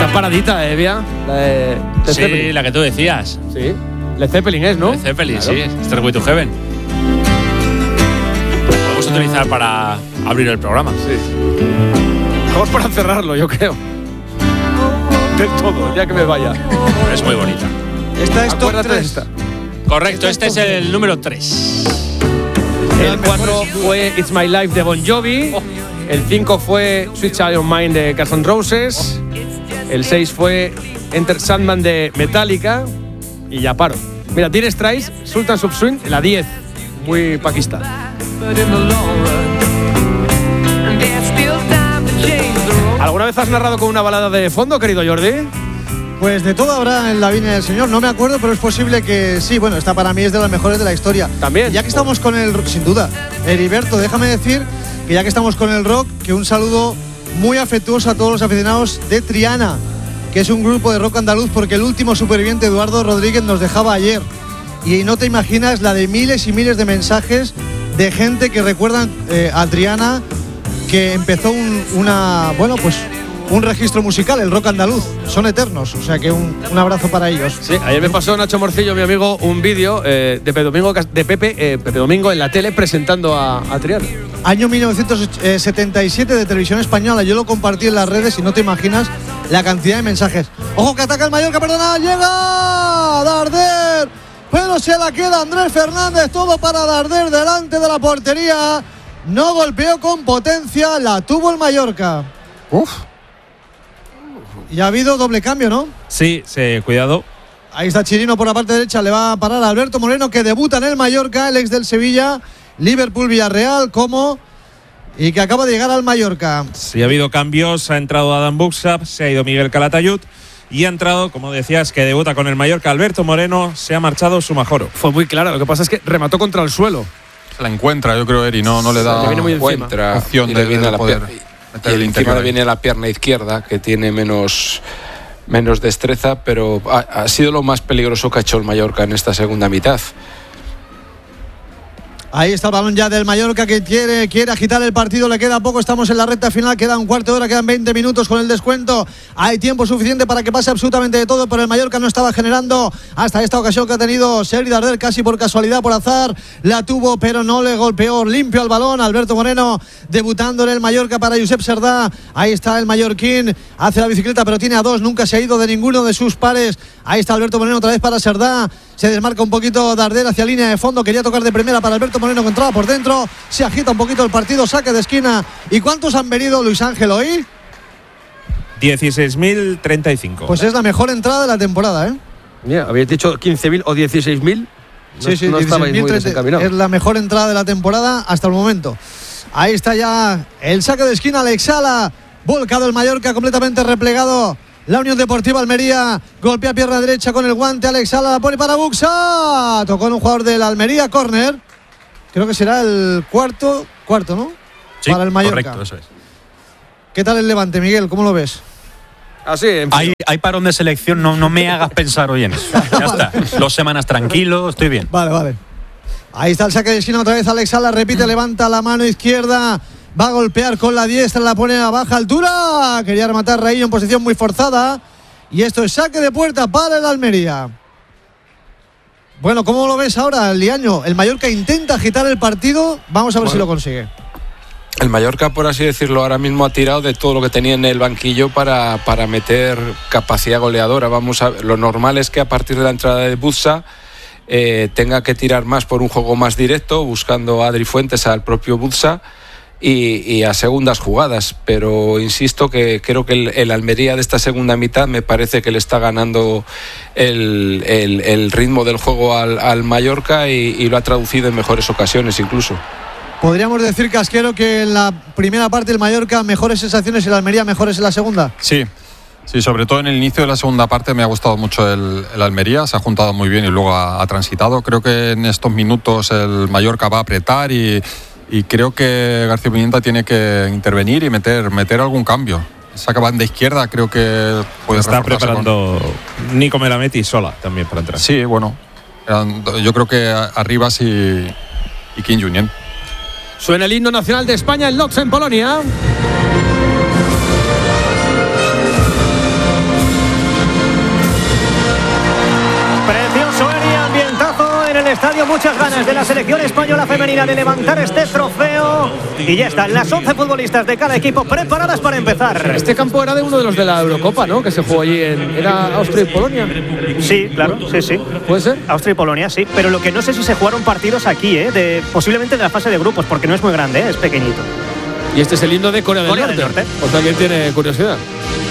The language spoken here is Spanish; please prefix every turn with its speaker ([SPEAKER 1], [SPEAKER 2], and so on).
[SPEAKER 1] Esta paradita, Evia.
[SPEAKER 2] Sí, la que tú decías.
[SPEAKER 1] Sí. Led Zeppelin es, ¿no?
[SPEAKER 2] Led Zeppelin,
[SPEAKER 1] claro.
[SPEAKER 2] sí. Stairway to Heaven. Podemos utilizar para abrir el programa.
[SPEAKER 1] Sí. Vamos para cerrarlo, yo creo. Del todo, ya que me vaya.
[SPEAKER 2] Es muy bonita.
[SPEAKER 3] Esta es top 3.
[SPEAKER 1] Esta.
[SPEAKER 2] Correcto, este es el número 3.
[SPEAKER 1] El 4 fue It's My Life de Bon Jovi. El 5 fue Sweet Child of Mine de Guns N' Roses. El 6 fue Enter Sandman de Metallica. Y ya paro. Mira, Dire Straits, Sultan Subswing, la 10. Muy Pakistán. ¿Alguna vez has narrado con una balada de fondo, querido Jordi?
[SPEAKER 3] Pues de todo habrá en la Viña del Señor, no me acuerdo, pero es posible que sí. Bueno, esta para mí es de las mejores de la historia.
[SPEAKER 1] También.
[SPEAKER 3] Ya que estamos con el rock, sin duda. Heriberto, déjame decir que ya que estamos con el rock, que un saludo muy afectuoso a todos los aficionados de Triana, que es un grupo de rock andaluz, porque el último superviviente, Eduardo Rodríguez, nos dejaba ayer. Y no te imaginas la de miles y miles de mensajes de gente que recuerdan a Triana, que empezó un registro musical, el rock andaluz. Son eternos, o sea que un abrazo para ellos.
[SPEAKER 1] Sí, ayer me pasó Nacho Morcillo, mi amigo, un vídeo de Pepe Domingo en la tele presentando a Triana.
[SPEAKER 3] Año 1977 de Televisión Española. Yo lo compartí en las redes y no te imaginas la cantidad de mensajes. ¡Ojo que ataca el Mallorca! ¡Perdona! ¡Llega Darder! Pero se la queda Andrés Fernández. Todo para Darder delante de la portería. No golpeó con potencia. La tuvo el Mallorca.
[SPEAKER 4] Uf.
[SPEAKER 3] Y ha habido doble cambio, ¿no?
[SPEAKER 5] Sí, cuidado.
[SPEAKER 3] Ahí está Chirino por la parte derecha. Le va a parar a Alberto Moreno, que debuta en el Mallorca, el ex del Sevilla, Liverpool, Villarreal, y que acaba de llegar al Mallorca.
[SPEAKER 5] Sí, ha habido cambios. Ha entrado Adam Buxap, se ha ido Miguel Calatayud y ha entrado, como decías, que debuta con el Mallorca, Alberto Moreno. Se ha marchado Sumajoro.
[SPEAKER 1] Fue muy claro, lo que pasa es que remató contra el suelo.
[SPEAKER 4] La encuentra, yo creo, Eri, no le da
[SPEAKER 1] le viene muy encima.
[SPEAKER 4] opción de poder meter el
[SPEAKER 6] encima
[SPEAKER 4] interior.
[SPEAKER 6] le viene la pierna izquierda, que tiene menos destreza, pero ha sido lo más peligroso que ha hecho el Mallorca en esta segunda mitad.
[SPEAKER 3] Ahí está el balón ya del Mallorca, que quiere agitar el partido. Le queda poco, estamos en la recta final. Queda un cuarto de hora, quedan 20 minutos con el descuento. Hay tiempo suficiente para que pase absolutamente de todo, pero el Mallorca no estaba generando hasta esta ocasión que ha tenido Sergi Darder, casi por casualidad, por azar. La tuvo, pero no le golpeó limpio al balón. Alberto Moreno debutando en el Mallorca para Josep Serdá. Ahí está el mallorquín, hace la bicicleta, pero tiene a dos. Nunca se ha ido de ninguno de sus pares. Ahí está Alberto Moreno otra vez para Serdá. Se desmarca un poquito Darder hacia línea de fondo. Quería tocar de primera para Alberto Moreno, que entraba por dentro. Se agita un poquito el partido, saque de esquina. ¿Y cuántos han venido, Luis Ángel, hoy?
[SPEAKER 5] 16.035.
[SPEAKER 3] Pues es la mejor entrada de la temporada, ¿eh?
[SPEAKER 1] Mira, habéis dicho 15.000 o 16.000.
[SPEAKER 3] Sí,
[SPEAKER 1] no estabais muy desencaminados.
[SPEAKER 3] es la mejor entrada de la temporada hasta el momento. Ahí está ya el saque de esquina, Alex Sala. Volcado el Mallorca, completamente replegado. La Unión Deportiva Almería golpea pierna derecha con el guante. Alex Sala la pone para Buxa. Tocó en un jugador del Almería, córner. Creo que será el cuarto, ¿no?
[SPEAKER 5] Sí,
[SPEAKER 3] para el Mallorca.
[SPEAKER 5] Correcto, eso es.
[SPEAKER 3] ¿Qué tal el Levante, Miguel? ¿Cómo lo ves?
[SPEAKER 1] Así,
[SPEAKER 7] Hay parón de selección, no me hagas pensar hoy en eso. Ya está. 2 semanas tranquilo, estoy bien.
[SPEAKER 3] Vale. Ahí está el saque de esquina otra vez. Alex Sala repite, levanta la mano izquierda. Va a golpear con la diestra, la pone a baja altura. Quería rematar Raillo en posición muy forzada. Y esto es saque de puerta para el Almería. Bueno, ¿cómo lo ves ahora, Liaño? El Mallorca intenta agitar el partido. Vamos a ver si lo consigue.
[SPEAKER 6] El Mallorca, por así decirlo, ahora mismo ha tirado de todo lo que tenía en el banquillo para meter capacidad goleadora. Lo normal es que a partir de la entrada de Buxa tenga que tirar más por un juego más directo, buscando a Adri Fuentes, al propio Buxa, y a segundas jugadas, pero insisto que creo que el Almería de esta segunda mitad me parece que le está ganando el ritmo del juego al Mallorca y lo ha traducido en mejores ocasiones incluso.
[SPEAKER 3] ¿Podríamos decir, Casquero, que en la primera parte el Mallorca mejores sensaciones y el Almería mejores en la segunda?
[SPEAKER 4] Sí, sobre todo en el inicio de la segunda parte me ha gustado mucho el Almería, se ha juntado muy bien y luego ha transitado. Creo que en estos minutos el Mallorca va a apretar y creo que García Pimienta tiene que intervenir y meter algún cambio. Esa banda izquierda creo que puede
[SPEAKER 5] está preparando Nico Melamed sola también para entrar.
[SPEAKER 4] Sí, bueno, yo creo que Arribas y Kim Junien.
[SPEAKER 1] Suena el himno nacional de España, el Lodz en Polonia.
[SPEAKER 8] estadio, muchas ganas de la selección española femenina de levantar este trofeo. Y ya están las 11 futbolistas de cada equipo preparadas para empezar.
[SPEAKER 1] Este campo era de uno de los de la Eurocopa, ¿no? Que se jugó allí ¿era Austria y Polonia?
[SPEAKER 8] Sí, claro, sí.
[SPEAKER 1] ¿Puede ser?
[SPEAKER 8] Austria y Polonia, sí. Pero lo que no sé si se jugaron partidos aquí, posiblemente de la fase de grupos, porque no es muy grande, es pequeñito.
[SPEAKER 1] Y este es el himno de Corea del Norte.
[SPEAKER 8] Norte.
[SPEAKER 1] O sea, ¿quién tiene curiosidad?